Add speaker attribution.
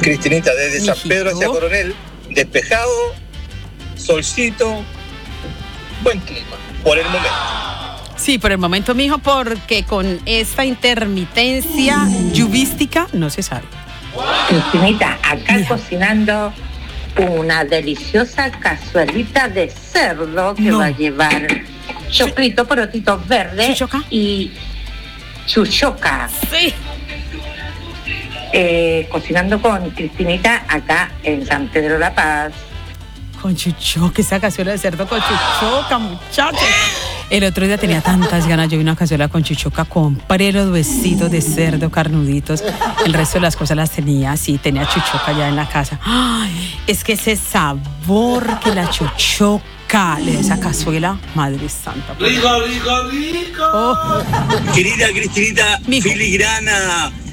Speaker 1: Cristinita, desde San
Speaker 2: Mijito.
Speaker 1: Pedro hacia Coronel, despejado, solcito, buen clima, por el momento.
Speaker 2: Sí, por el momento, mijo, porque con esta intermitencia lluvística no se sabe.
Speaker 3: Cristinita, acá
Speaker 2: Mija.
Speaker 3: cocinando una deliciosa cazuelita de cerdo que
Speaker 2: No.
Speaker 3: va a llevar choclito, porotitos verdes
Speaker 2: ¿Chuchoca?
Speaker 3: y chuchoca.
Speaker 2: Sí.
Speaker 3: Cocinando con Cristinita acá en San Pedro La Paz.
Speaker 2: Con chuchoca, esa cazuela de cerdo con chuchoca, muchachos. El otro día tenía tantas ganas, yo vi una cazuela con chuchoca, compré los huesitos de cerdo carnuditos, el resto de las cosas las tenía así, tenía chuchoca ya en la casa. Ay, es que ese sabor que la chuchoca le da a esa cazuela, madre santa.
Speaker 4: Rico, rico, rico.
Speaker 2: Oh,
Speaker 1: Querida Cristinita,
Speaker 2: Mijo.
Speaker 1: filigrana,